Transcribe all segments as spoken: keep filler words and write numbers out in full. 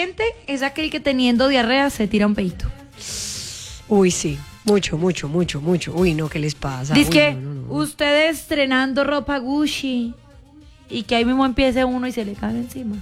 valiente es aquel que teniendo diarrea se tira un peito. Uy, sí. Mucho, mucho, mucho, mucho. Uy, no, ¿qué les pasa? Dice Uy, que no, no, no. ustedes estrenando ropa Gucci y que ahí mismo empiece uno y se le cae encima.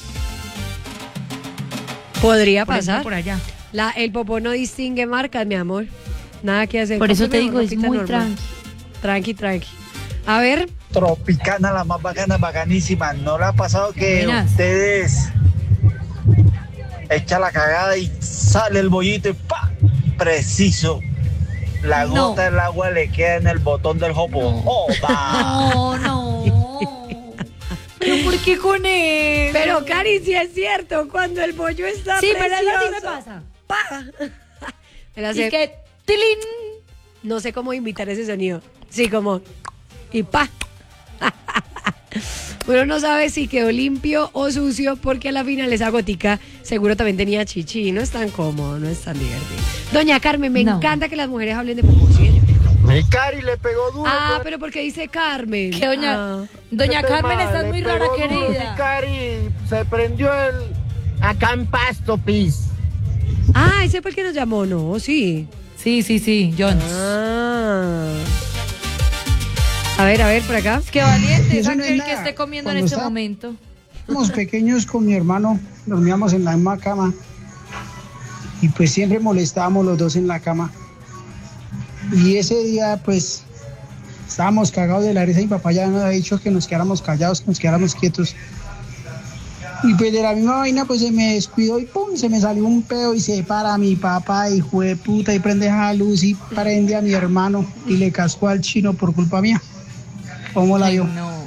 Podría Por pasar. por allá. La, el popó no distingue marcas, mi amor. Nada que hacer. Por eso te Cómprame digo, es ropita muy normal. tranqui. Tranqui, tranqui. A ver. Tropicana, la más bacana, bacanísima. ¿No le ha pasado que Buenas. ustedes echan la cagada y sale el bollito y ¡pa! Preciso. La No. gota del agua le queda en el botón del jopo. ¡Oh, va! No, no. ¿Pero por qué con él? Pero, Cari, sí es cierto. Cuando el bollo está sí, precioso. pero eso sí me pasa. Pa. Me la Y sé. es que tilín. No sé cómo imitar ese sonido. Sí, como. Y pa. Uno no sabe si quedó limpio o sucio porque a la final esa gotica seguro también tenía chichi. No es tan cómodo, no es tan divertido. Doña Carmen, me No. encanta que las mujeres hablen de popó. ¿Sí, ella? Mi Cari le pegó duro. Ah, pero porque dice Carmen. Que doña, Ah. doña Este Carmen, man estás le muy pegó rara, duro, mi querida. Cari se prendió el acá en Pasto, pis. Ah, ese fue el que nos llamó, ¿no? Sí. Sí, sí, sí, Jones. Ah. A ver, a ver, por acá. Qué valiente es Eso no es aquel que nada. esté comiendo en Cuando este está- momento. Éramos pequeños con mi hermano, dormíamos en la misma cama y pues siempre molestábamos los dos en la cama. Y ese día pues estábamos cagados de la risa y mi papá ya nos había dicho que nos quedáramos callados, que nos quedáramos quietos. Y pues de la misma vaina pues se me descuidó y pum, se me salió un pedo y se para mi papá, hijo de puta, y prende esa luz y prende a mi hermano y le cascó al chino por culpa mía. ¿Cómo la Ay, vio? no.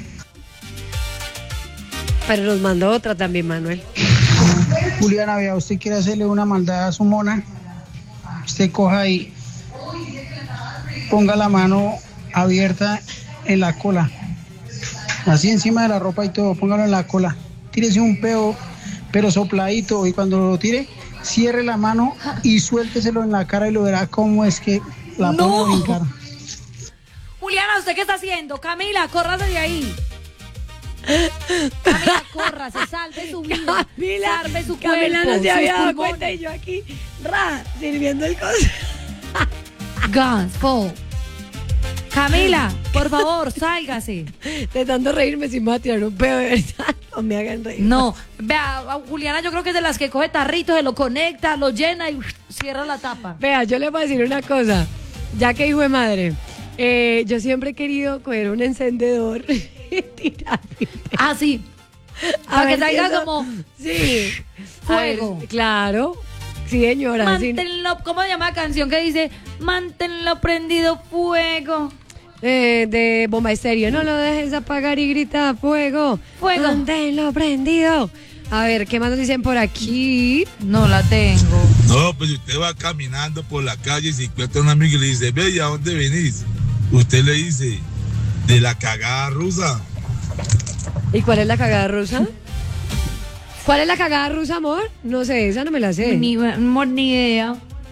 Pero nos mandó otra también, Manuel. Juliana, vea, usted quiere hacerle una maldad a su mona, usted coja y ponga la mano abierta en la cola, así encima de la ropa y todo, póngalo en la cola, tírese un peo, pero sopladito, y cuando lo tire, cierre la mano y suélteselo en la cara y lo verá cómo es que la No. pone a brincar. Juliana, ¿usted qué está haciendo? Camila, córrase de ahí. Camila, córrase, salve su vida. Camila, salve su Camila cuerpo. no se había sus dado pulmones. cuenta y yo aquí, ra, sirviendo el coso. Guns, Paul. Camila, por favor, sálgase. De tanto reírme si me va a tirar un pedo, de verdad. No me hagan reír. No, vea, a Juliana yo creo que es de las que coge tarritos, se lo conecta, lo llena y uf, cierra la tapa. Vea, yo le voy a decir una cosa. Ya que hijo de madre, eh, yo siempre he querido coger un encendedor y tirar. Ah, sí. A Para que ver si salga eso- como Sí. A ver, fuego. claro. Sí, señora. sí. Manténlo, ¿cómo se llama la canción que dice? Manténlo prendido fuego. Eh, de Bomba Estéreo. No lo dejes apagar y grita fuego. Fuego. Manténlo prendido. A ver, ¿qué más nos dicen por aquí? No la tengo. No, pues usted va caminando por la calle y se encuentra un amigo y le dice, ve, ¿y a dónde venís? Usted le dice, de la cagada rusa. ¿Y cuál es la cagada rusa? ¿Cuál es la cagada rusa, amor? No sé, esa no me la sé. Ni, amor, ni idea.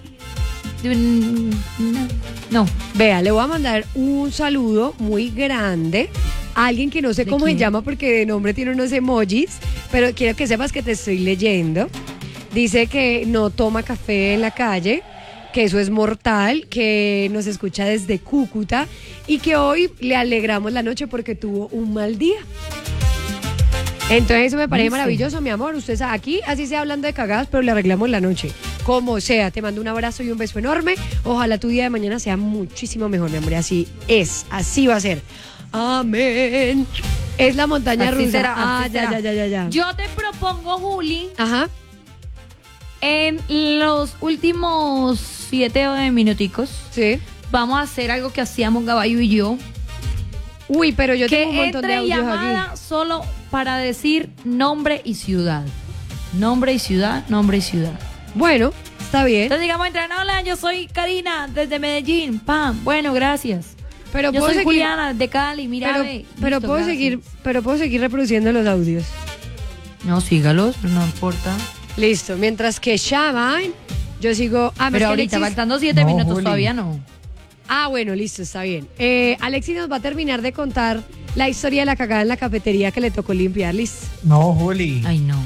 No. Vea, le voy a mandar un saludo muy grande a alguien que no sé ¿De cómo se quién? llama porque de nombre tiene unos emojis, pero quiero que sepas que te estoy leyendo. Dice que no toma café en la calle, que eso es mortal, que nos escucha desde Cúcuta y que hoy le alegramos la noche porque tuvo un mal día. Entonces eso me parece Dice. maravilloso, mi amor. Usted sabe, aquí así sea hablando de cagadas, pero le arreglamos la noche. Como sea, te mando un abrazo y un beso enorme. Ojalá tu día de mañana sea muchísimo mejor, mi amor. Así es, así va a ser. Amén. Es la montaña Así rusa. será, ah, así ya, será. ya, ya, ya, ya. Yo te propongo, Juli, Ajá. en los últimos siete minuticos, Sí. vamos a hacer algo que hacíamos Gabayo y yo. Uy, pero yo que tengo un montón de entre audios llamada aquí. solo para decir nombre y ciudad. Nombre y ciudad, nombre y ciudad. Bueno, está bien. Entonces digamos, entran, hola, yo soy Karina, desde Medellín, pam, bueno, gracias. Pero Yo puedo soy seguir, Juliana, de Cali, mira, pero, ve. pero Listo, puedo gracias. seguir, pero puedo seguir reproduciendo los audios. No, sígalos, no importa. Listo, mientras que llaman, yo sigo. Ah, Pero es que ahorita, Alexis- faltando siete No, minutos, Juli. todavía no. Ah, bueno, listo, está bien. Eh, Alexis nos va a terminar de contar la historia de la cagada en la cafetería que le tocó limpiar, listo. No, Juli. Ay, no.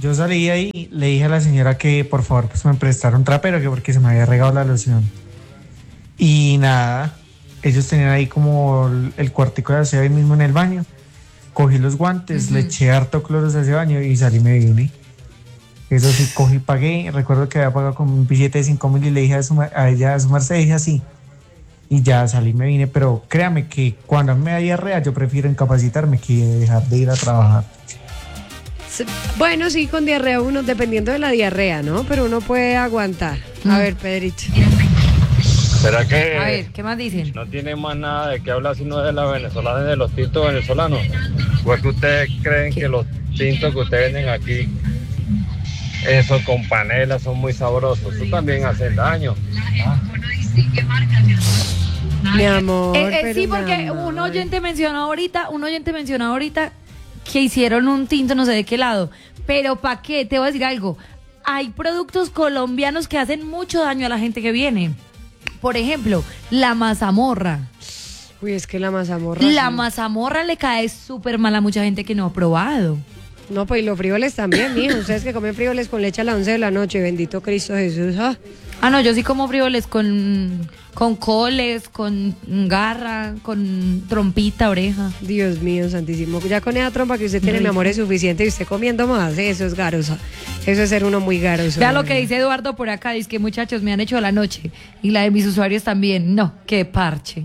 yo salí ahí, le dije a la señora que por favor pues me prestara un trapero, que porque se me había regado la loción. Y nada, ellos tenían ahí como el, el cuartico de aseo ahí mismo en el baño. Cogí los guantes, uh-huh. le eché harto cloro a ese baño y salí y me vine. Eso sí, cogí, pagué. Recuerdo que había pagado con un billete de cinco mil y le dije a, su, a ella, a su merced, dije así. Y ya salí y me vine. Pero créame que cuando me da diarrea, yo prefiero incapacitarme que dejar de ir a trabajar. Bueno, sí, con diarrea uno, dependiendo de la diarrea, ¿no? Pero uno puede aguantar. A mm. ver, Pedrito. ¿Será que a ver, ¿qué más dicen? No tiene más nada de qué hablar sino de la venezolana y de los tintos venezolanos? ¿O es que ustedes creen ¿Qué? que los tintos que ustedes venden aquí, esos con panela, son muy sabrosos? Eso también hacen daño. ¿Ah? Mi amor. Eh, eh, sí, porque un oyente mencionó ahorita, un oyente mencionó ahorita que hicieron un tinto no sé de qué lado. Pero ¿para qué? Te voy a decir algo. Hay productos colombianos que hacen mucho daño a la gente que viene. Por ejemplo, la mazamorra. Uy, es que la mazamorra... La sí. mazamorra le cae súper mal a mucha gente que no ha probado. No, pues y los frijoles también, mijo. Ustedes que comen frijoles con leche a las once de la noche, bendito Cristo Jesús. Ah, ah no, yo sí como frijoles con, con coles, con garra, con trompita, oreja. Dios mío, santísimo. Ya con esa trompa que usted tiene, mi amor, es suficiente y usted comiendo más. Eso es garoso. Eso es ser uno muy garoso. Vea lo que dice Eduardo por acá. Dice que muchachos me han hecho la noche. Y la de mis usuarios también. No, qué parche.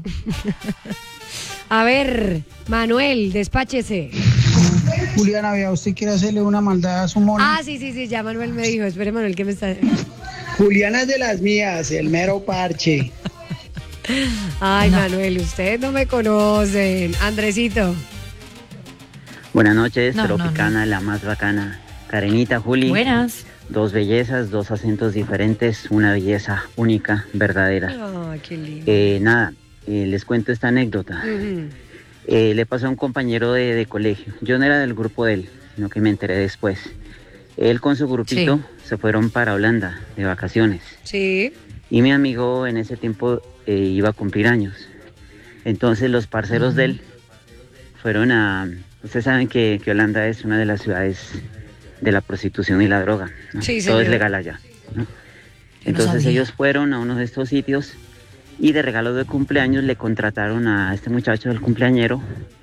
A ver, Manuel, despáchese. Juliana, vea, usted quiere hacerle una maldad a su mono. Ah, sí, sí, sí, ya Manuel me dijo. Espere, Manuel, ¿qué me está...? Juliana es de las mías, el mero parche. Ay, no. Manuel, ustedes no me conocen. Andresito. Buenas noches, no, Tropicana, no, no. la más bacana. Karenita, Juli. Buenas. Dos bellezas, dos acentos diferentes, una belleza única, verdadera. Ay, qué lindo. Eh, nada, eh, les cuento esta anécdota. Uh-huh. Eh, le pasó a un compañero de, de colegio. Yo no era del grupo de él, sino que me enteré después. Él con su grupito sí. se fueron para Holanda de vacaciones. Sí. Y mi amigo en ese tiempo eh, iba a cumplir años. Entonces los parceros uh-huh. de él fueron a... Ustedes saben que, que Holanda es una de las ciudades de la prostitución y la droga, ¿no? Sí, todo es legal allá, ¿no? Entonces no ellos fueron a uno de estos sitios y de regalo de cumpleaños le contrataron a este muchacho del cumpleañero.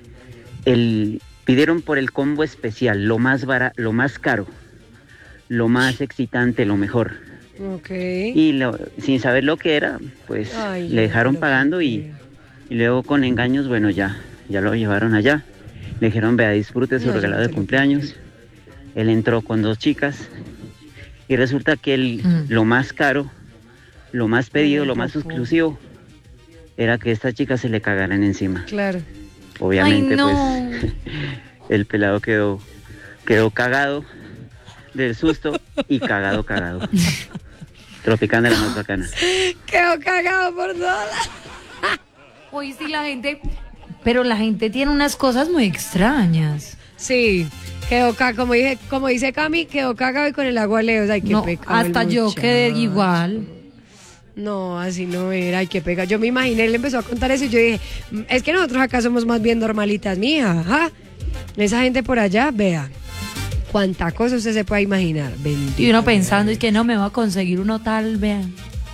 El, pidieron por el combo especial, lo más bara, lo más caro, lo más excitante, lo mejor. Okay. Y lo, sin saber lo que era, pues Ay, le dejaron pagando y, y luego con engaños, bueno, ya, ya lo llevaron allá. Le dijeron, vea, disfrute su no, regalo de cumpleaños. Él entró con dos chicas y resulta que el, mm. lo más caro, lo más pedido, Ay, lo más exclusivo, era que estas chicas se le cagaran encima. Claro. Obviamente, Ay, no. pues, el pelado quedó, quedó cagado del susto y cagado, cagado. Tropicana la más bacana. Quedó cagado por todas. Hoy sí la gente, pero la gente tiene unas cosas muy extrañas. Sí. Quedó cagado, como, dije, como dice Cami, quedó cagado y con el agua lejos. Ay, qué no, pecado. hasta yo quedé igual. No, así no era, ay, qué pega. Yo me imaginé, él empezó a contar eso y yo dije, es que nosotros acá somos más bien normalitas, mija. Ajá. Esa gente por allá, vea, cuánta cosa usted se puede imaginar. Bendito. Y uno pensando, es que no, me va a conseguir uno tal, vean.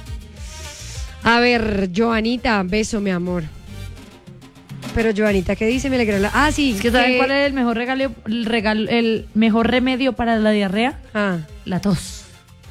A ver, Joanita, beso, mi amor. Pero Joanita, ¿qué dice? Me alegró la... Ah, sí. Es que ¿saben cuál es el mejor regalo, el regalo, el mejor remedio para la diarrea? Ah. La tos.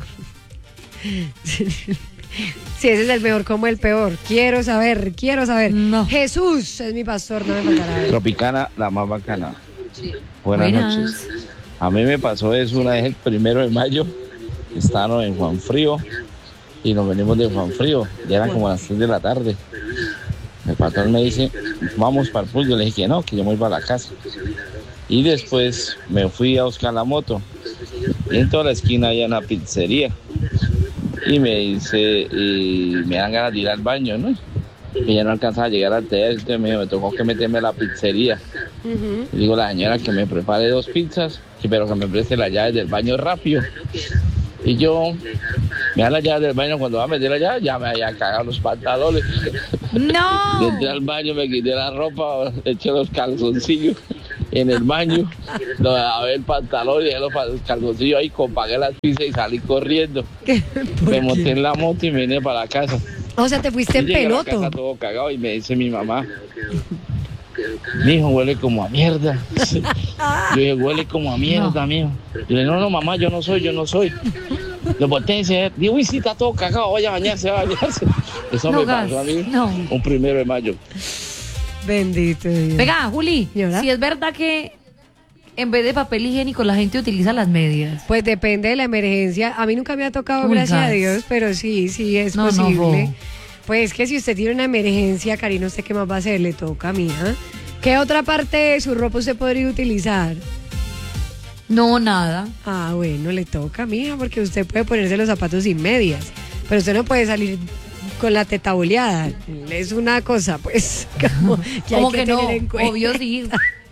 Sí, ese es el mejor como el peor. Quiero saber, quiero saber. No. Jesús es mi pastor, no me faltará. Tropicana, la más bacana. Sí. Buenas, Buenas noches. A mí me pasó eso una vez el primero de mayo. Estábamos en Juan Frío y nos venimos de Juan Frío. Ya eran como las tres de la tarde. El patrón me dice, vamos para el pool. Yo le dije que no, que yo me voy para la casa. Y después me fui a buscar la moto. Y en toda la esquina hay una pizzería. Y me dice, y me dan ganas de ir al baño, ¿no? Y ya no alcanzaba a llegar al hotel, entonces me, me tocó que meterme a la pizzería. Uh-huh. Y digo a la señora que me prepare dos pizzas, pero que me preste las llaves del baño rápido. Y yo me da las llaves del baño, cuando va a meter la llave, ya me había cagado los pantalones. ¡No! Entré al baño, me quité la ropa, eché los calzoncillos en el baño, lo lavé el pantalón y dejé los calzoncillos ahí, compagué las pizzas y salí corriendo. Me monté en la moto y me vine para la casa. O sea, te fuiste en Llegué a la peloto. casa todo cagado y me dice mi mamá, mijo, huele como a mierda. Yo dije, huele como a mierda, no. mijo. Yo le dije, no, no, mamá, yo no soy, yo no soy. Lo volteé y dice, digo, uy, sí, está todo cagado, vaya a bañarse, vaya a bañarse. Eso no, me gas, pasó a mí no. un primero de mayo. Bendito Dios. Venga, Juli, si es verdad que en vez de papel higiénico la gente utiliza las medias. Pues depende de la emergencia. A mí nunca me ha tocado, Uy, gracias gas. a Dios, pero sí, sí es no, posible. No, pues que si usted tiene una emergencia, Karina, ¿usted qué más va a hacer? Le toca, mija. ¿Qué otra parte de su ropa usted podría utilizar? No, nada. Ah, bueno, le toca, mija, porque usted puede ponerse los zapatos sin medias, pero usted no puede salir con la teta boleada. Es una cosa, pues, como, que, como hay que, que tener no, en cuenta. obvio sí.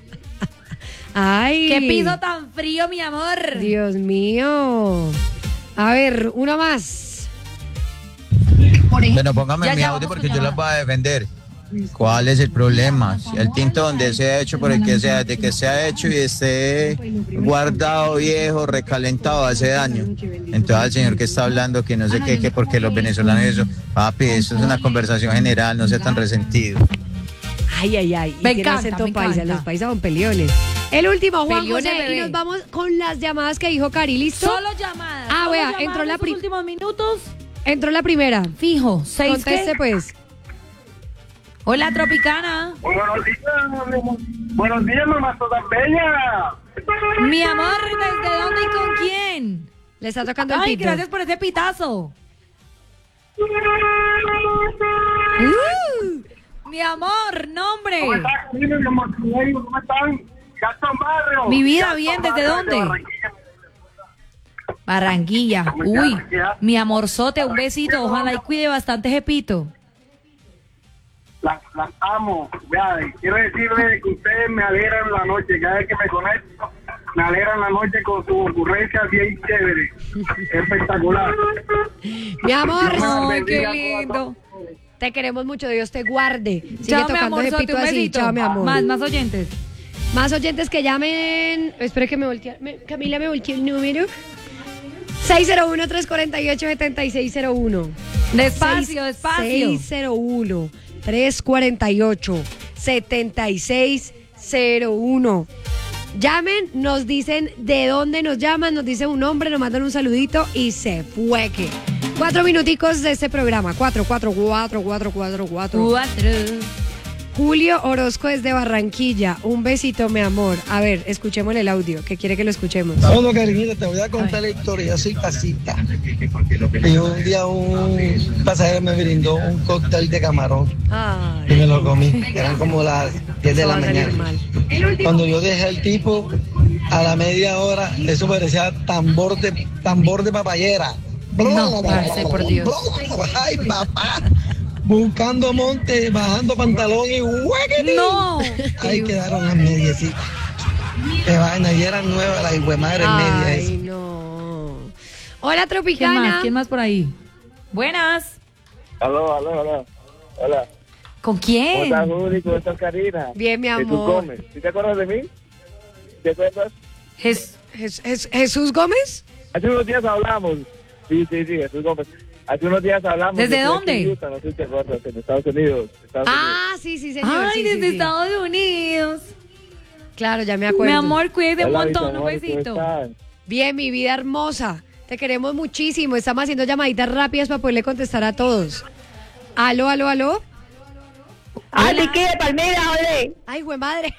Ay. ¡Qué piso tan frío, mi amor! Dios mío. A ver, una más. Bueno, póngame mi audio porque yo las voy a defender. ¿Cuál es el problema? Si el tinto donde se ha hecho, por el que sea, de que se ha hecho y esté guardado viejo, recalentado, hace daño. Entonces al señor que está hablando que no sé qué, que porque los venezolanos eso, papi, eso es una conversación general, no sea tan resentido. Ay, ay, ay. Y me tiene encanta, acento me paisa, encanta. los paisas son peliones. El último, Juan Peliones, José, bebé. y nos vamos con las llamadas que dijo Cari, ¿listo? Solo llamadas. Ah, solo vea, llamadas entró la en pri- los últimos minutos. Entró la primera. Fijo, seis Conteste, ¿qué? pues. Hola, Tropicana. Buenos días, buenos días, mamá toda bella. Mi amor, ¿desde dónde y con quién? Le está tocando el Ay, pito. gracias por ese pitazo. Uh, mi amor, nombre. ¿Cómo están? ¿Cómo están? Gastón Barrio. Mi vida, Gastón bien, ¿desde Barrio, dónde? de Barranquilla. Barranquilla. Uy, mi amorzote, un besito. Ojalá y cuide bastante ese pito. Las, las amo. Vea, quiero decirle que ustedes me alegran la noche. Cada vez que me conecto, me alegran la noche con su ocurrencia bien chévere. Espectacular. Mi amor. Ay, qué lindo. Te queremos mucho, Dios te guarde. Sigue Chao, mi tocando ese amorzote, pito un así. besito. Chao, mi amor. Más, más oyentes. Más oyentes que llamen. Espera que me voltee. me- Camila, me volteó el número. seis cero uno, tres cuatro ocho, siete seis cero uno. Despacio, despacio. seis cero uno, tres cuatro ocho, siete seis cero uno. Llamen, nos dicen de dónde nos llaman, nos dicen un nombre, nos mandan un saludito y se fue que. Cuatro minuticos de este programa. Cuatro, cuatro, cuatro, cuatro, cuatro, cuatro. Cuatro. Julio Orozco desde Barranquilla. Un besito, mi amor. A ver, escuchemos el audio. ¿Qué quiere que lo escuchemos? Bueno, cariñita, te voy a contar la historia. Yo soy taxista. Y un día un pasajero me brindó un cóctel de camarón. Ay. Y me lo comí. Eran como las diez de Eso la va a salir mañana. mal. Cuando yo dejé al tipo, a la media hora, eso parecía tambor de, tambor de papayera. No, parce, por Dios. Ay, papá. Buscando monte, bajando pantalón y ¡huequete! No. Ahí quedaron las mediecitas. Qué vaina, y eran nuevas las hijuemadres medias. Ay, no. Hola, ¿Quién Tropicana. más? ¿Quién más por ahí? Buenas. Aló, aló, aló. Hola. ¿Con ¿Cómo quién? estás, Juli? ¿Cómo estás, Karina? Bien, mi Jesús amor. Gómez. ¿Sí te acuerdas de mí? ¿Te acuerdas? Jes- Jes- Jes- ¿Jesús Gómez? Hace unos días hablamos. Sí, sí, sí, Jesús Gómez. Hace unos días hablamos. ¿Desde Yo estoy aquí dónde? en Utah, no sé si te acuerdas, en Estados Unidos. Estados Ah, sí, sí, señor. Ay, sí, sí, desde sí. Estados Unidos. Claro, ya me acuerdo. Mi amor, cuídate Unidos. un Hola, mis montón, un amores, ¿cómo besito. están? Bien, mi vida hermosa. Te queremos muchísimo. Estamos haciendo llamaditas rápidas para poderle contestar a todos. Aló, aló, aló. ¡Ah, Vicky de Palmira, ole! Ay, güey madre.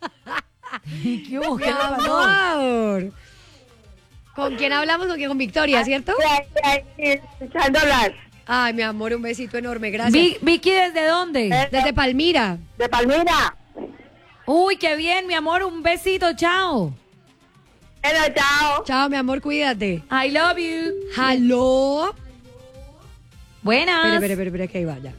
¿Qué hubo? Mi ¿Qué le pasó? amor. ¿Con quién hablamos? ¿Con quién? Con Victoria, ¿cierto? Escuchándolas. Ay, mi amor, un besito enorme. Gracias. Vi- Vicky, ¿desde dónde? Desde Palmira. De Palmira. Uy, qué bien, mi amor, un besito, chao. Hello, chao. Chao, mi amor, cuídate. I love you. Aló. Buenas. Espera, espera, espera, espera, que ahí vaya.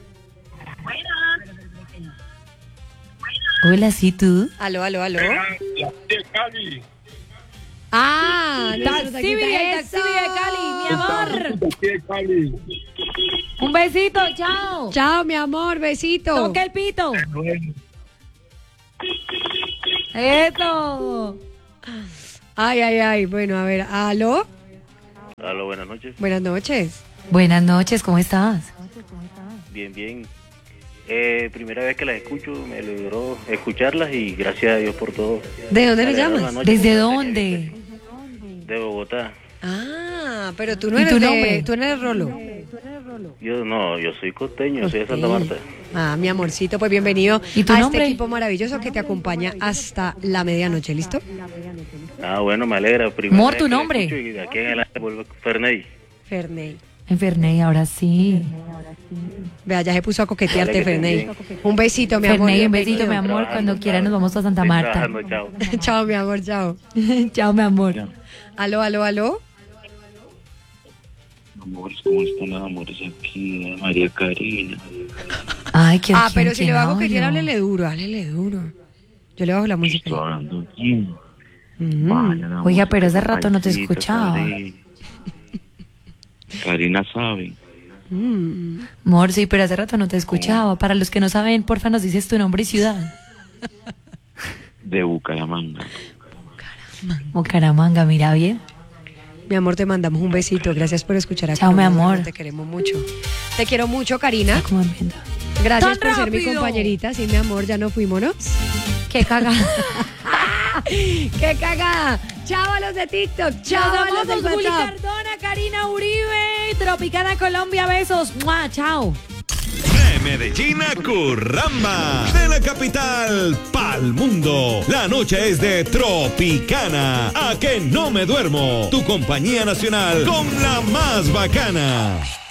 Hola, ¿sí tú? Aló, aló, aló. De Cali. Ah, Taxi, nuestro el taxista. taxi de Cali, mi amor. De Cali. Un besito, chao. Chao, mi amor, besito. Toca el pito. ¡Eso! Ay, ay, ay. Bueno, a ver, ¿aló? Aló, buenas noches. Buenas noches. Buenas noches, ¿cómo estás? Bien, bien. Eh, primera vez que las escucho, me logró escucharlas y gracias a Dios por todo. ¿De dónde me Me alegraron la llamas? noche ¿Desde con la dónde? De Bogotá. Ah, pero tú no ¿Y eres tu de... nombre? Tú no eres Rolo. Yo no, yo soy costeño, soy de Santa Marta. Ah, mi amorcito, pues bienvenido ¿Y tu a nombre? este equipo maravilloso que te acompaña hasta la medianoche, ¿listo? Ah, bueno, me alegra. Primera Mor, vez ¿tu que la nombre? escucho y de aquí en adelante vuelvo Ferney. Ferney. En Ferney, ahora sí. Vea, ya se puso a coquetearte, Dale, que Ferney. estén Un besito, mi amor. Ferney, un besito, bienvenido. mi amor. Cuando quiera nos vamos a Santa Estoy Marta. trabajando, chao. Chao, mi amor, chao. Chao, mi amor. Aló, aló, aló. Amores, ¿cómo están los amores aquí? María Karina. Ay, ¿quién, Ah, quién, pero si quién le bajo que hablo? quiera, háblele duro, háblele duro. Yo le bajo la música. Estoy hablando bien. Mm. Vaya, la Oiga, pero hace música, rato no te paisita, escuchaba. Karina. Karina sabe. Mm. Amor, sí, pero hace rato no te escuchaba. Para los que no saben, porfa, nos dices tu nombre y ciudad. De Bucaramanga. Bucaramanga, mira bien. Mi amor, te mandamos un besito. Gracias por escuchar acá. Chao, mi amor. Te queremos mucho. Te quiero mucho, Karina. ¿Cómo viendo? Gracias ¡Tan por ser mi rápido! compañerita. Sí, mi amor, ya no fuímonos. Qué cagada. ¡Qué cagada! Chao a los de TikTok. Chao a los de Nos amamos, Juli WhatsApp. Cardona, Karina Uribe, Tropicana Colombia, besos. ¡Mua! Chao. De Medellín a Curramba, de la capital pa'l mundo. La noche es de Tropicana. A que no me duermo. Tu compañía nacional con la más bacana.